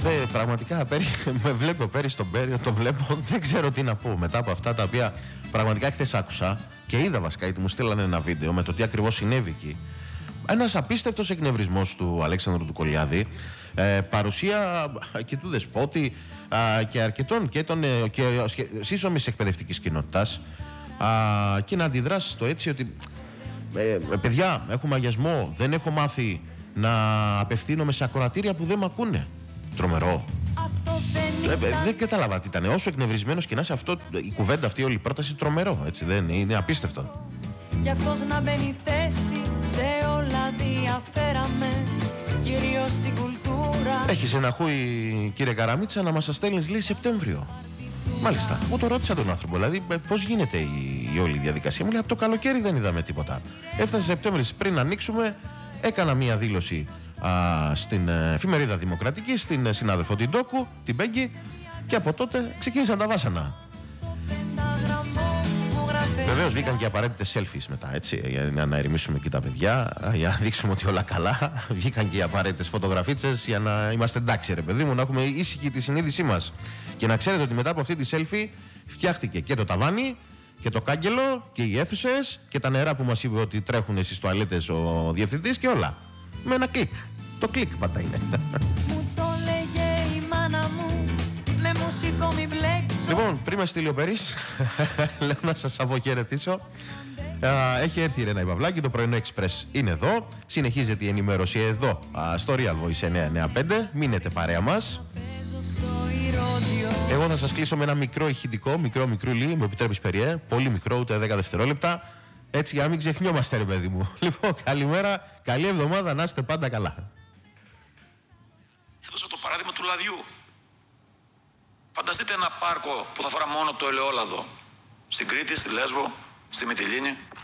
Πραγματικά με βλέπω πέρυσι στον Πέριο, το βλέπω, δεν ξέρω τι να πω μετά από αυτά τα οποία πραγματικά χθες άκουσα και είδα βασικά, γιατί μου στείλανε ένα βίντεο με το τι ακριβώς συνέβη εκεί. Ένας απίστευτος εκνευρισμός του Αλέξανδρου του Κολιάδη, παρουσία και του Δεσπότη και αρκετών και σύσσωμης εκπαιδευτικής κοινότητας, και να αντιδράσει στο έτσι ότι παιδιά, έχουμε αγιασμό, δεν έχω μάθει να απευθύνομαι σε ακροατήρια που δεν με ακούνε. Τρομερό. Δεν κατάλαβα τι ήταν. Όσο εκνευρισμένος και να είσαι, αυτό, η κουβέντα αυτή, όλη η πρόταση, τρομερό. Έτσι, δεν είναι απίστευτο. Κι αυτός να μπαίνει θέση σε όλα διαφέραμε, κυρίως στην κουλτούρα. Έχεις ένα χούι, κύριε Καραμίτσα, να μας αστέλνεις, λέει, Σεπτέμβριο. Μάλιστα. Μου το ρώτησα τον άνθρωπο, δηλαδή πώς γίνεται η όλη διαδικασία. Μου λέει, από το καλοκαίρι δεν είδαμε τίποτα. Έφτασε Σεπτέμβρης, πριν ανοίξουμε, έκανα μία δήλωση στην εφημερίδα Δημοκρατική, στην συνάδελφο την Τόκου, την Πέγκη, και από τότε ξεκίνησαν τα βάσανα. Βεβαίως βγήκαν και απαραίτητες selfies μετά, έτσι, για να ερεμήσουμε και τα παιδιά, για να δείξουμε ότι όλα καλά. Βγήκαν και οι απαραίτητες φωτογραφίτσες για να είμαστε εντάξει, ρε παιδί μου, να έχουμε ήσυχη τη συνείδησή μας. Και να ξέρετε ότι μετά από αυτή τη selfie φτιάχτηκε και το ταβάνι και το κάγκελο και οι αίθουσες και τα νερά που μας είπε ότι τρέχουν στις τουαλέτες ο διευθυντής και όλα. Με ένα κλικ. Το κλικ πάντα είναι. Μου το λέγε η μάνα μου, με μουσικό μη μπλέξω. Λοιπόν, πριν με στείλει ο Περής, λέω να σας αποχαιρετήσω. Έχει έρθει η Ρένα η Παυλάκη, το πρωινό Express είναι εδώ. Συνεχίζεται η ενημέρωση εδώ στο Real Voice 995. Μείνετε παρέα μας. Εγώ θα σας κλείσω με ένα μικρό ηχητικό, μικρούλι, μου επιτρέπεις Περιέ, πολύ μικρό, ούτε 10 δευτερόλεπτα. Έτσι για να μην ξεχνιόμαστε, ρε παιδί μου. Λοιπόν, καλημέρα, καλή εβδομάδα, να είστε πάντα καλά. Έδωσα το παράδειγμα του λαδιού. Φανταστείτε ένα πάρκο που θα φορά μόνο το ελαιόλαδο. Στην Κρήτη, στη Λέσβο, στη Μυτιλήνη.